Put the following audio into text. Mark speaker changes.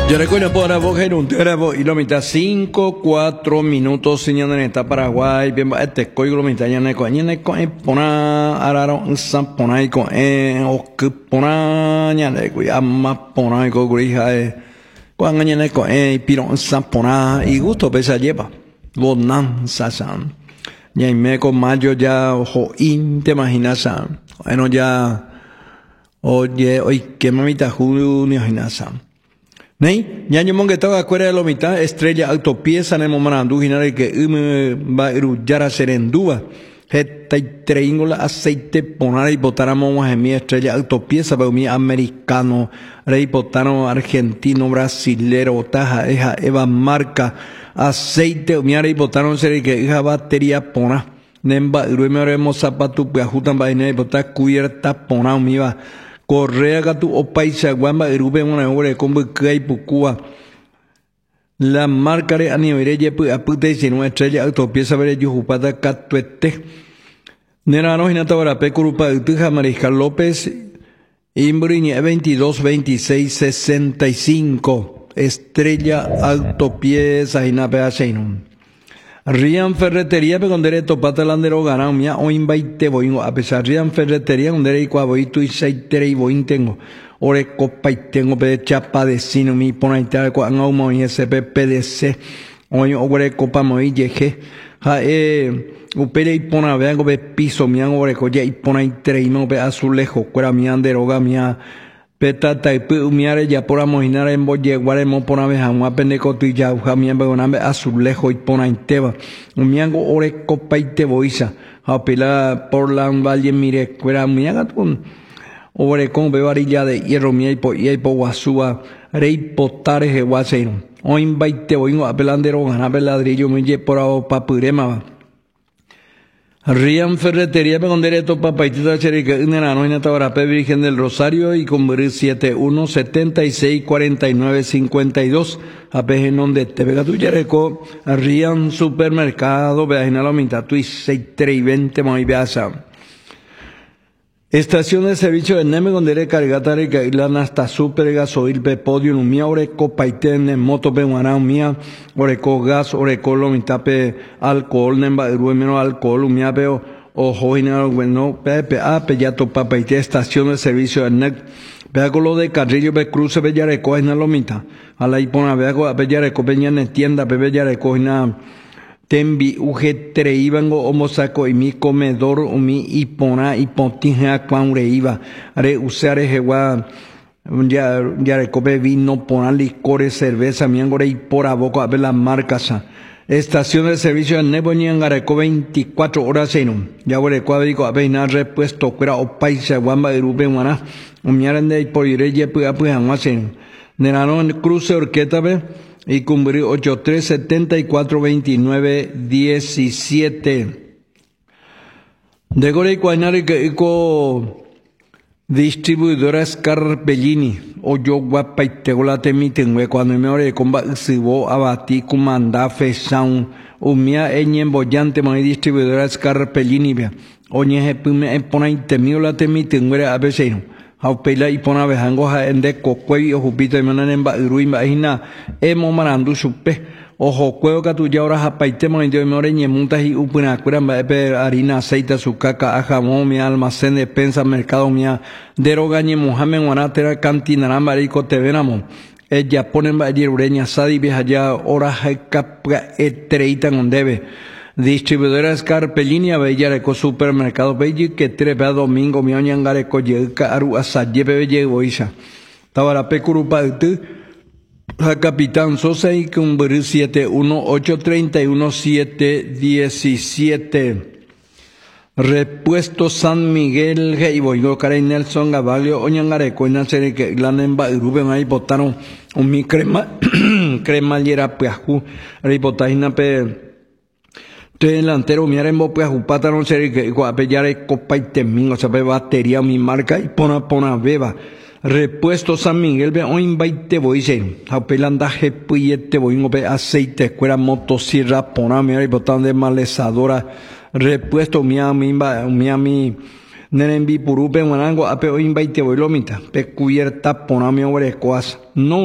Speaker 1: Yo recuerdo por la voz en un terabo y lo mitad 5-4 minutos señalando en esta Paraguay bien va este coigo lo mitad ya ne pona araro san pona y con o que pona ya ne ama pona y con grija cuando ya ne con piro san pona y gusto pesa lleva bonan sasan ya me con mayo ya ojo in te imaginas bueno ya oye hoy que mamita julio ni imaginas Nei, ya yo monge estaba afuera de la mitad, estrella autopieza en el momento que va a irullar a serendúa. Esta y treingola aceite poner y botáramos en mi estrella autopieza, pero mi americano, rey botano argentino, brasilero, taja, eva marca, aceite, mi rey botano serie que hija batería pona. Nemba, me haremos zapatos, pues ajutan vaina y botar cubierta pona, mi va. Correa gatu o paisa guamba irube una hora con bucay pucua la marca de anivere yepu apute si no estrella autopieza ver yujupata catuete nerano hinata para pecurupa utuja Mariscal López Imbriñe 222665 estrella autopieza hinape seinum Rian ferretería pe condere topata landero gana mia o invite boingo a pesar Rian ferretería condere y cuaboito y seitere y boin tengo ore copa y tengo pe chapa de sino mi pona y tal con aumo y SPPDC oy ore copa moi yeje ha upere y pona vengo pe piso mi ore coya y pona y treino pe azulejo cuera mi anderoga mia Petata y miare ya por amojinar en boye guaremo por una vez a una pendecoto y ya jamien begonambe azulejo y pona inteba miango ore copa y te boisa a pila por la valle mire cuera miaga con ore con bevarilla de hierro mia y po guasúa rey potare je guaseiro o invite boingo a pelandero gana peladrillo me por a papurema Rian ferretería pe condere to papaitita cherica en la noche tabara pe Virgen del Rosario y con 71764952 a pe donde te pega tu chereco Rian supermercado ve en la mitad tu y 6320 muy beasa Estación de servicio de Neme condere cargatare que la hasta super gasoil pe podio no mia ore copaitene moto pe guarau mia ore co gas ore colo mitad pe alcohol nemba menos alcohol mia pe ojo inaro bueno pe ya to papaite estación de servicio de Neme pe con lo de carrillo pe cruce pe yareco en la mitad a la ipona pe pe yareco pe en tienda pe yareco na Tembi ujetere ibango homosaco y mi comedor o mi ipona y pontinja cuanre iba. Are usare jewa ya recope vino, pona licores, cerveza, miangore y por aboco a ver las marcas. Estación de servicio de Nebonian Gareco 24 horas en ya huele cuadrico a peinar repuesto cuera o paisa guamba de rupe guana. Umiarende y por ireye pues amuasen. Nerano en cruce orqueta y cumplir 83742917 de Gore y Cuainari que ico distribuidora Scarpellini o yo guapa y tegola temitengue cuando me ore comba sibo abati comanda fesaun umia eñen bollante mai distribuidora Scarpellini bia oñe hepume pona intemio la temitengue a veces Haupela y pona bejango ja ende kokwe o jupito y manan en ruimba hina emo marandu supe ojo cueo que tu ya ahora japaite mo indio me oreñe muntas y upuna cura pe harina aceite su caca jamón mi almacén de pensa mercado mia derogañe Mohamed Guanatera cantina marico te venamo ella ponen ba ureña sadi vieja ya hora capra etreita non debe Distribuidora Scarpellini a Bellareco Supermercado Belli que trepa domingo mi oñangareco llega aru asaye belle boisa. Tabara pecurupa tu a Capitán Sosa y con 71831-717. Repuesto San Miguel y Boigo Caray Nelson Gavalio oñangareco en serie que glanemba Ruben ahí botaron un mi crema cremallera piaju ribotaina pe delantero mi arembo pues upata no sé que guapellare copa y temín o sea batería mi marca y pona beba repuesto San Miguel ve o invite boise apelanda jepuyete boingo pe aceite escuela motosierra pona mi y botan de malezadora repuesto mi nerembi purupe manango ape o invite boilomita pe cubierta pona mi ore coas no